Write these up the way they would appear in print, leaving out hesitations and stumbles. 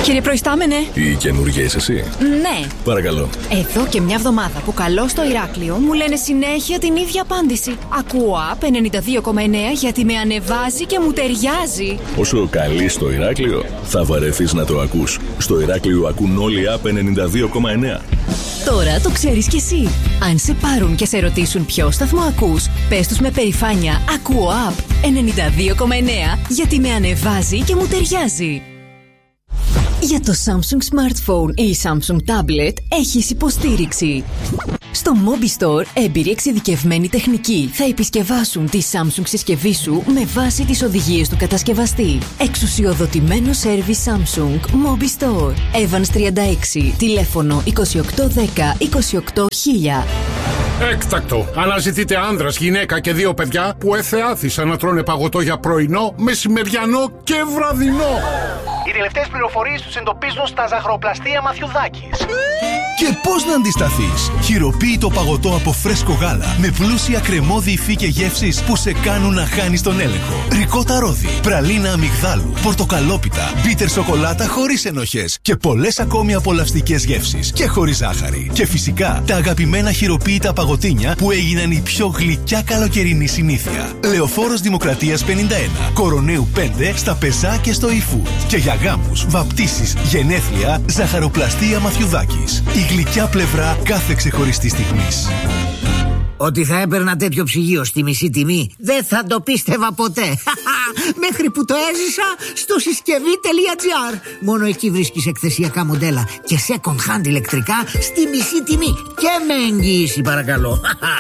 Κύριε Προϊστάμενε. Η καινούργια είσαι εσύ? Ναι. Παρακαλώ. Εδώ και μια εβδομάδα που καλώ στο Ηράκλειο μου λένε συνέχεια την ίδια απάντηση. Ακούω ΑΠ 92,9 γιατί με ανεβάζει και μου ταιριάζει. Όσο καλεί στο Ηράκλειο, θα βαρεθείς να το ακούς. Στο Ηράκλειο ακούν όλοι ΑΠ 92,9. Τώρα το ξέρεις κι εσύ. Αν σε πάρουν και σε ρωτήσουν ποιο σταθμό ακούς, πες τους με περηφάνεια ακούω ΑΠ 92,9 γιατί με ανεβάζει και μου ταιριάζει. Για το Samsung Smartphone ή Samsung Tablet έχεις υποστήριξη. Στο Mobi Store, έμπειροι εξειδικευμένοι τεχνικοί θα επισκευάσουν τη Samsung συσκευή σου με βάση τις οδηγίες του κατασκευαστή. Εξουσιοδοτημένο σέρβις Samsung Mobi Store. Evans 36, τηλέφωνο 2810 28000. Έκτακτο. Αναζητείτε άνδρας, γυναίκα και 2 παιδιά που εθεάθησαν να τρώνε παγωτό για πρωινό, μεσημεριανό και βραδινό. Οι τελευταίες πληροφορίες τους εντοπίζουν στα ζαχαροπλαστεία Μαθιουδάκης. Και πώς να αντισταθείς? Χειροποίητο παγωτό από φρέσκο γάλα με πλούσια κρεμώδη υφή και γεύσεις που σε κάνουν να χάνεις τον έλεγχο. Ρικότα ρόδι, πραλίνα αμυγδάλου, πορτοκαλόπιτα, μπίτερ σοκολάτα χωρίς ενοχές και πολλές ακόμη απολαυστικές γεύσεις και χωρίς ζάχαρη. Και φυσικά τα αγαπημένα χειροποίητα παγωτίνια που έγιναν η πιο γλυκιά καλοκαιρινή συνήθεια. Λεωφόρος Δημοκρατίας 51, Κοροναίου 5, στα Πεζά και στο eFood. Και για γάμους, βαπτίσεις, γενέθλια, ζαχαροπλαστεία Μαθιουδάκης. Η γλυκιά πλευρά κάθε ξεχωριστή στιγμής. Ότι θα έπαιρνα τέτοιο ψυγείο στη μισή τιμή δεν θα το πίστευα ποτέ. Μέχρι που το έζησα στο συσκευή.gr. Μόνο εκεί βρίσκεις εκθεσιακά μοντέλα και second hand ηλεκτρικά στη μισή τιμή και με εγγύηση, παρακαλώ.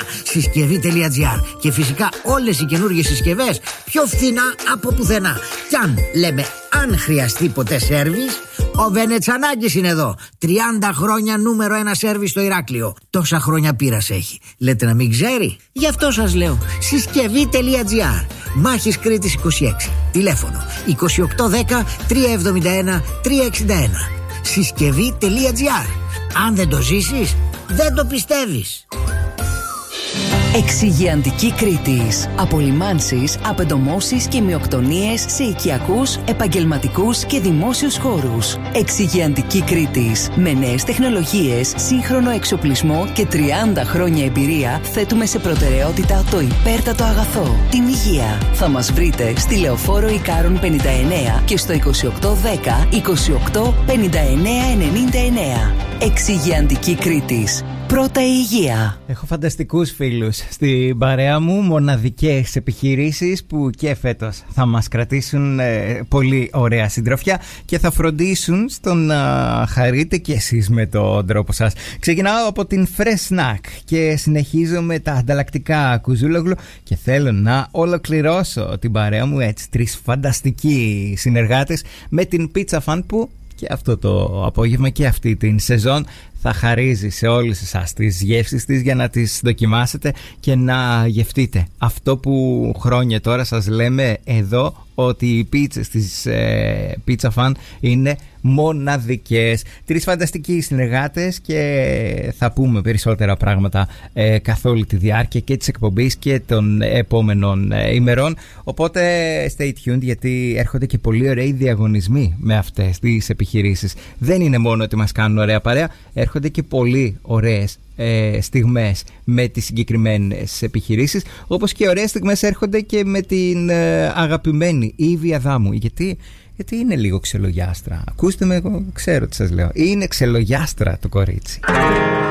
Συσκευή.gr. Και φυσικά όλες οι καινούργιες συσκευές πιο φθηνά από πουθενά. Κι αν λέμε αν χρειαστεί ποτέ σέρβις, ο Βενετσανάκης είναι εδώ. 30 χρόνια νούμερο 1 σέρβις στο Ηράκλειο. Τόσα χρόνια πείρας έχει. Λέτε να μην ξέρει? Γι' αυτό σας λέω. Συσκευή.gr. Μάχης Κρήτης 26. Τηλέφωνο 2810 371 361. Συσκευή.gr. Αν δεν το ζήσεις, δεν το πιστεύεις. Εξυγειαντική Κρήτης. Απολυμάνσεις, απεντομώσεις και μειοκτονίες σε οικιακούς, επαγγελματικούς και δημόσιους χώρους. Εξυγειαντική Κρήτης. Με νέες τεχνολογίες, σύγχρονο εξοπλισμό και 30 χρόνια εμπειρία θέτουμε σε προτεραιότητα το υπέρτατο αγαθό, την υγεία. Θα μας βρείτε στη Λεωφόρο Ικάρων 59 και στο 2810 28 59 99. Εξυγειαντική Κρήτης. Πρώτα η υγεία. Έχω φανταστικούς φίλους στην παρέα μου, μοναδικές επιχειρήσεις που και φέτος θα μας κρατήσουν πολύ ωραία συντροφιά και θα φροντίσουν στο να χαρείτε και εσείς με τον τρόπο σας. Ξεκινάω από την Fresh Snack και συνεχίζω με τα ανταλλακτικά κουζούλογλου και θέλω να ολοκληρώσω την παρέα μου έτσι, 3 φανταστικοί συνεργάτες με την Pizza Fan που και αυτό το απόγευμα και αυτή την σεζόν θα χαρίζει σε όλους εσάς τις γεύσεις της για να τις δοκιμάσετε και να γευτείτε. Αυτό που χρόνια τώρα σας λέμε εδώ, ότι οι πίτσες της Pizza Fan είναι μοναδικές. 3 φανταστικοί συνεργάτες και θα πούμε περισσότερα πράγματα καθ' όλη τη διάρκεια και της εκπομπής και των επόμενων ημερών. Οπότε stay tuned γιατί έρχονται και πολύ ωραίοι διαγωνισμοί με αυτές τις επιχειρήσεις. Δεν είναι μόνο ότι μας κάνουν ωραία παρέα, έρχονται και πολύ ωραίες στιγμές με τις συγκεκριμένες επιχειρήσεις, όπως και ωραίες στιγμές έρχονται και με την αγαπημένη Ήβη Αδάμου, γιατί είναι λίγο ξελογιάστρα. Ακούστε με, εγώ ξέρω τι σας λέω, είναι ξελογιάστρα το κορίτσι.